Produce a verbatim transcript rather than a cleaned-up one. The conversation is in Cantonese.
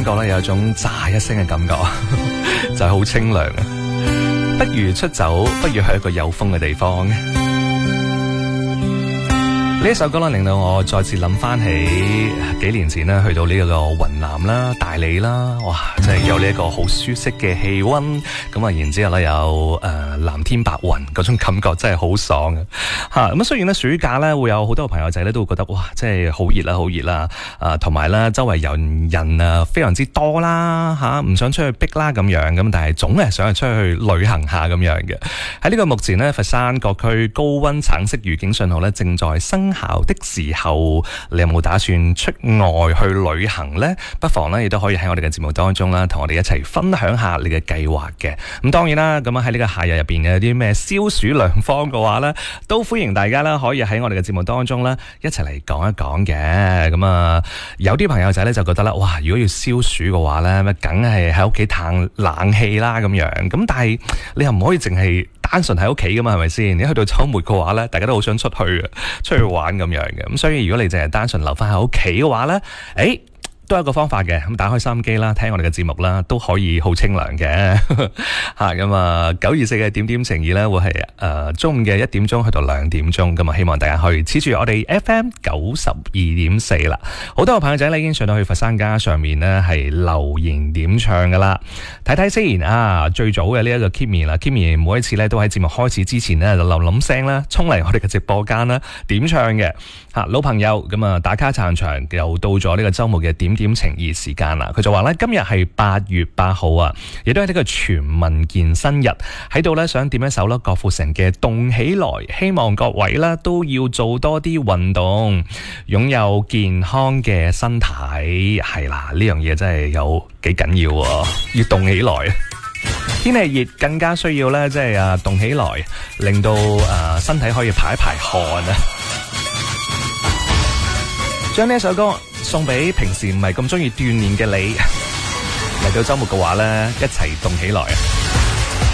覺咧有一種炸一聲嘅感覺，就係好清涼啊！不如出走，不如去一個有風嘅地方。呢一首歌咧，令到我再次諗翻起幾年前咧，去到呢一個雲南啦、大理啦，哇！真係有呢一個好舒適嘅氣溫，咁啊，然之後咧有誒、呃、藍天白雲嗰種感覺，真係好爽啊！吓咁啊，雖然咧暑假咧會有好多朋友仔咧都會覺得哇，真係好熱啦，好熱啦！啊，同埋咧周圍人人啊非常之多啦，吓、啊、唔想出去逼啦咁樣，咁但係總係想出去旅行下咁樣嘅。喺呢個目前咧，佛山各區高溫橙色預警信號咧正在生效的時候，你有冇打算出外去旅行呢？不妨咧亦都可以喺我哋嘅節目當中啦，同我哋一齊分享下你嘅計劃嘅。咁當然啦，咁啊喺呢個夏日入邊嘅有啲咩消暑良方嘅話呢，都歡迎大家啦，可以喺我哋嘅節目當中咧一齊嚟講一講嘅。咁啊，有啲朋友仔咧就覺得啦，哇！如果要消暑嘅話呢，咁梗係喺屋企嘆冷氣啦咁樣。咁但係你又唔可以淨係單純喺屋企噶嘛，係咪先？你去到週末嘅話咧，大家都好想出去嘅，出去玩咁樣嘅。咁所以如果你淨係單純留翻喺屋企嘅話咧，誒，都有一個方法嘅。咁打開收音機啦，聽我哋嘅節目啦，都可以好清涼嘅。吓咁啊，九二四嘅點點情意咧，會係誒、呃、中午嘅一點鐘去到兩點鐘。咁啊，希望大家可以黐住我哋 F M 九十二點四啦。好多個朋友仔咧已經上到去佛山街上面咧，係留言點唱噶啦。睇睇先啊，最早嘅呢一個 Kimi 啦 ，Kimi 每一次咧都喺節目開始之前咧就冧冧聲啦，衝嚟我哋嘅直播間啦點唱嘅。吓，老朋友咁啊，打卡撐場又到咗呢個周末嘅點點情意時間啦。佢就話咧，今日係八月八號啊，亦都係呢個全民健身日，喺度咧想點一首啦郭富城嘅動起來，希望各位啦都要做多啲運動，擁有健康嘅身體。係啦，呢樣嘢真係有幾緊要喎，要動起來。天氣熱更加需要咧，即係啊動起來，令到啊身體可以排一排汗啊。將呢一首歌送俾平時唔係咁中意鍛煉嘅你，嚟到周末嘅話咧，一齊動起來啊！